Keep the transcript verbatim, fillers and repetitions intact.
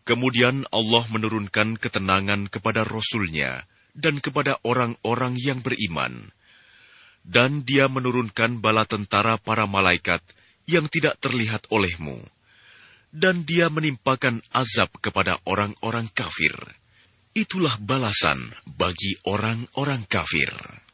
Kemudian Allah menurunkan ketenangan kepada Rasul-Nya dan kepada orang-orang yang beriman. Dan Dia menurunkan bala tentara para malaikat yang tidak terlihat olehmu. Dan Dia menimpakan azab kepada orang-orang kafir. Itulah balasan bagi orang-orang kafir.